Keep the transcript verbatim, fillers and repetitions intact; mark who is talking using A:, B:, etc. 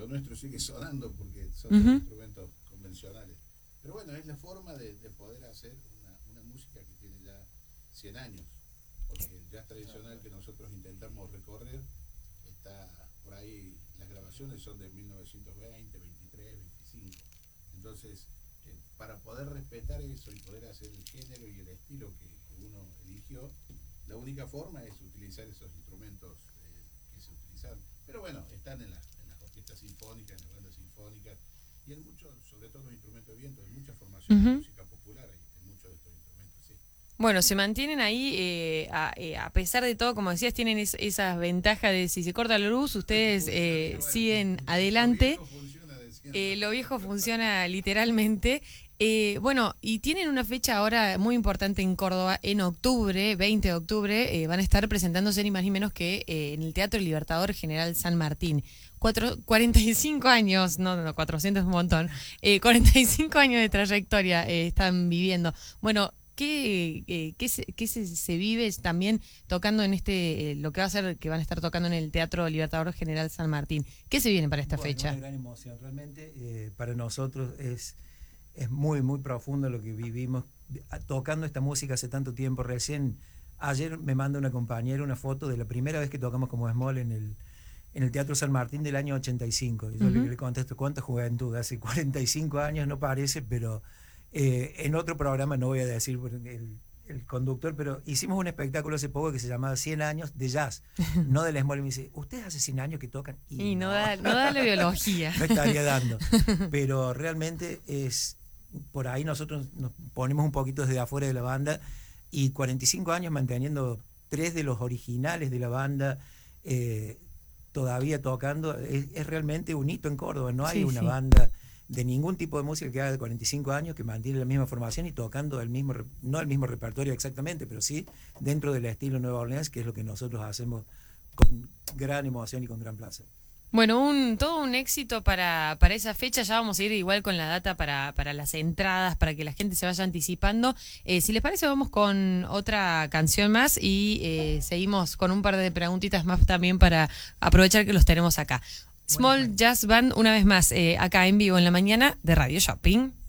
A: lo nuestro sigue sonando porque son
B: Uh-huh.
A: instrumentos convencionales. Pero bueno, es la forma de, de poder hacer una, una música que tiene ya cien años, porque el jazz tradicional que nosotros intentamos recorrer está por ahí, las grabaciones son de mil novecientos veinte, veintitrés, veinticinco. Entonces, eh, para poder respetar eso y poder hacer el género y el estilo que, que uno eligió, la única forma es utilizar esos instrumentos eh, que se utilizaban. Pero bueno, están en las, en las orquestas sinfónicas, en las bandas sinfónicas y en muchos, sobre todo los instrumentos de viento, en muchas formaciones
B: Uh-huh.
A: de música popular, hay, en muchos de estos instrumentos, sí.
B: Bueno, se mantienen ahí, eh, a, eh, a pesar de todo, como decías, tienen es, esas ventajas de si se corta la luz, ustedes eh, siguen adelante.
A: Lo viejo funciona, decían.
B: Eh, lo viejo funciona literalmente. Eh, bueno, y tienen una fecha ahora muy importante en Córdoba, en octubre, veinte de octubre, eh, van a estar presentándose ni más ni menos que eh, en el Teatro Libertador General San Martín. Cuatro, cuarenta y cinco años, no, no, cuatrocientos es un montón, eh, cuarenta y cinco años de trayectoria eh, están viviendo. Bueno, ¿qué, eh, qué, se, qué se, se vive también tocando en este, eh, lo que va a ser, que van a estar tocando en el Teatro Libertador General San Martín? ¿Qué se viene para esta
C: Bueno,
B: fecha?
C: Una gran emoción, realmente eh, para nosotros es, es muy, muy profundo lo que vivimos tocando esta música hace tanto tiempo. Recién, ayer me manda una compañera una foto de la primera vez que tocamos como Small en el, en el Teatro San Martín del año ochenta y cinco. Y yo uh-huh. le, le contesto, ¿cuánta juventud? Hace cuarenta y cinco años, no parece, pero eh, en otro programa, no voy a decir el, el conductor, pero hicimos un espectáculo hace poco que se llamaba cien años de jazz, no del Small. Y me dice, ¿ustedes hace cien años que tocan?
B: Y, y no, no, da, no da la biología.
C: No estaría dando. Pero realmente es, por ahí nosotros nos ponemos un poquito desde afuera de la banda y cuarenta y cinco años manteniendo tres de los originales de la banda eh, todavía tocando, es, es realmente un hito en Córdoba. No hay sí, una sí. banda de ningún tipo de música que haga de cuarenta y cinco años que mantiene la misma formación y tocando el mismo, no el mismo repertorio exactamente, pero sí dentro del estilo Nueva Orleans, que es lo que nosotros hacemos con gran emoción y con gran placer.
B: Bueno, un, todo un éxito para, para esa fecha. Ya vamos a ir igual con la data para, para las entradas, para que la gente se vaya anticipando. Eh, si les parece, vamos con otra canción más y eh, seguimos con un par de preguntitas más también para aprovechar que los tenemos acá. Small Jazz Band, una vez más, eh, acá en vivo en la mañana de Radio Shopping.